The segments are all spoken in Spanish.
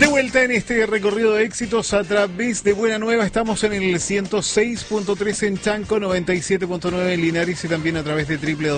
De vuelta en este recorrido de éxitos a través de Buena Nueva. Estamos en el 106.3 en Chanco, 97.9 en Linares y también a través de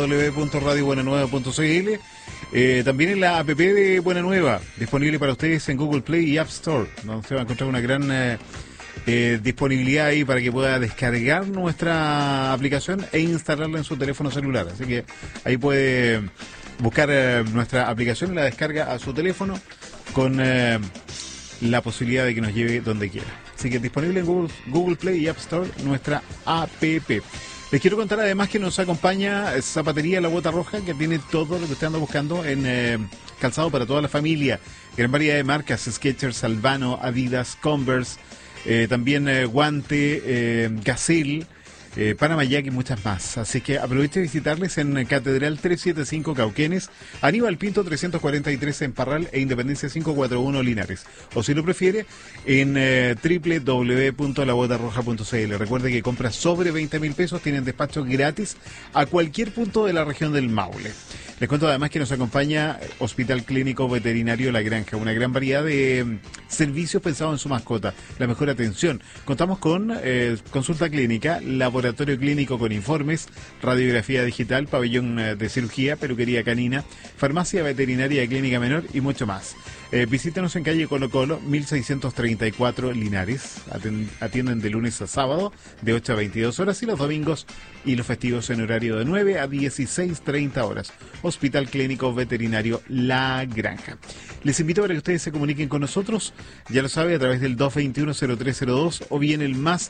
www.radiobuenanueva.cl. También en la app de Buena Nueva, disponible para ustedes en Google Play y App Store, donde se va a encontrar una gran disponibilidad ahí para que pueda descargar nuestra aplicación e instalarla en su teléfono celular. Así que ahí puede buscar nuestra aplicación y la descarga a su teléfono con la posibilidad de que nos lleve donde quiera. Así que disponible en Google Play y App Store nuestra app. Les quiero contar además que nos acompaña Zapatería La Bota Roja, que tiene todo lo que usted anda buscando en calzado para toda la familia. Gran variedad de marcas: Skechers, Albano, Adidas, Converse, también guante, Gazelle, Panama Jack y muchas más. Así que aproveche de visitarles en Catedral 375 Cauquenes, Aníbal Pinto 343 en Parral e Independencia 541 Linares. O si lo prefiere, en www.labotarroja.cl. Recuerde que compras sobre 20.000 pesos, tienen despacho gratis a cualquier punto de la región del Maule. Les cuento además que nos acompaña Hospital Clínico Veterinario La Granja, una gran variedad de servicios pensados en su mascota, la mejor atención. Contamos con consulta clínica, laboratorio clínico con informes, radiografía digital, pabellón de cirugía, peluquería canina, farmacia veterinaria de clínica menor y mucho más. Visítenos en calle Colo Colo, 1634 Linares. Atienden de lunes a sábado, de 8 a 22 horas, y los domingos y los festivos en horario de 9 a 16:30 horas. Hospital Clínico Veterinario La Granja. Les invito para que ustedes se comuniquen con nosotros, ya lo sabe, a través del 221-0302 o bien el más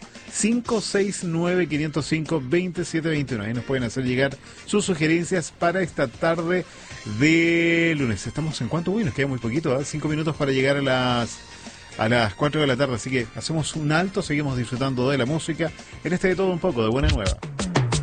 569-505-2721. Ahí nos pueden hacer llegar sus sugerencias para esta tarde de lunes. Estamos en cuánto, nos queda muy poquito, 5 minutos para llegar a las 4 de la tarde, así que hacemos un alto, seguimos disfrutando de la música en este de todo un poco de Buena Nueva.